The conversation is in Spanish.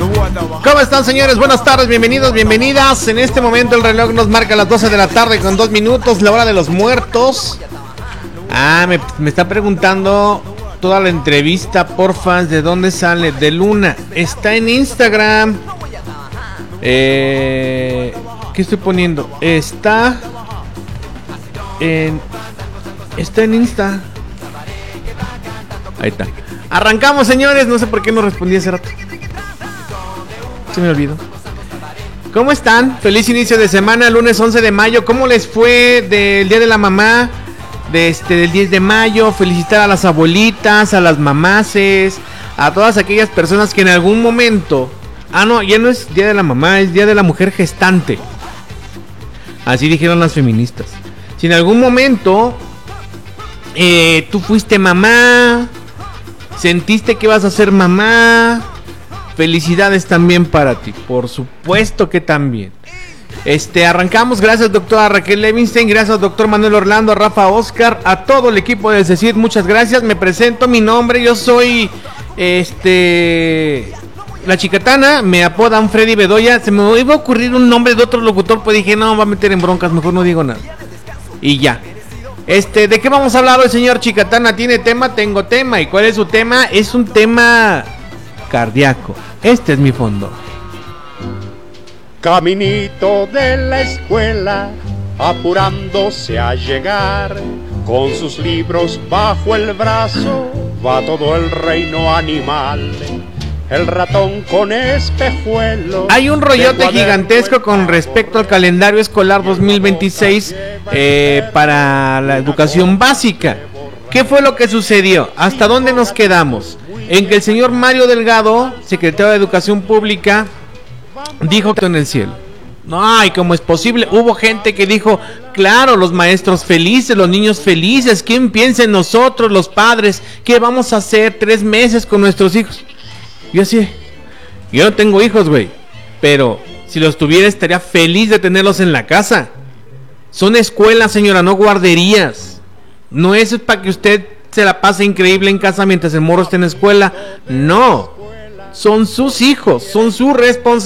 ¿Cómo están, señores? Buenas tardes, bienvenidos, bienvenidas. En este momento el reloj nos marca las 12 de la tarde con 2 minutos, la hora de los muertos. Me está preguntando toda la entrevista, porfa, ¿de dónde sale? De Luna. Está en Instagram. ¿Qué estoy poniendo? Está en Insta. Ahí está. Arrancamos, señores. No sé por qué no respondí hace rato. Se me olvidó. ¿Cómo están? Feliz inicio de semana, lunes 11 de mayo. ¿Cómo les fue del Día de la Mamá? Del 10 de mayo. Felicitar a las abuelitas, a las mamaces, a todas aquellas personas que en algún momento... no, ya no es Día de la Mamá, es Día de la Mujer Gestante. Así dijeron las feministas. Si en algún momento tú fuiste mamá, sentiste que ibas a ser mamá, felicidades también para ti, por supuesto que también. Arrancamos, gracias doctora Raquel Levinstein, gracias doctor Manuel Orlando, a Rafa Oscar, a todo el equipo del CECID, muchas gracias. Me presento, mi nombre, yo soy La Chicatana, me apodan Freddy Bedoya. Se me iba a ocurrir un nombre de otro locutor, pues dije, no, va a meter en broncas, mejor no digo nada. Y ya. ¿De qué vamos a hablar hoy, señor Chicatana? ¿Tiene tema? Tengo tema. ¿Y cuál es su tema? Es un tema cardíaco. Este es mi fondo. Caminito de la escuela, apurándose a llegar, con sus libros bajo el brazo, va todo el reino animal. El ratón con espejuelos. Hay un rollote gigantesco con respecto al calendario escolar 2026 para la educación básica. ¿Qué fue lo que sucedió? ¿Hasta dónde nos quedamos? En que el señor Mario Delgado, secretario de Educación Pública, dijo que en el cielo. Ay, ¿cómo es posible? Hubo gente que dijo, claro, los maestros felices, los niños felices. ¿Quién piensa en nosotros, los padres? ¿Qué vamos a hacer 3 meses con nuestros hijos? Yo no tengo hijos, güey, pero si los tuviera estaría feliz de tenerlos en la casa. Son escuelas, señora, no guarderías. No es para que usted se la pase increíble en casa mientras el morro esté en la escuela. No, son sus hijos, son su responsabilidad.